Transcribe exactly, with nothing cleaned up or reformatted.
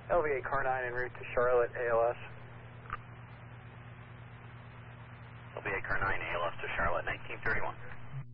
L V A car nine en route to Charlotte, A L S. L V A car nine, A L S to Charlotte, nineteen thirty-one.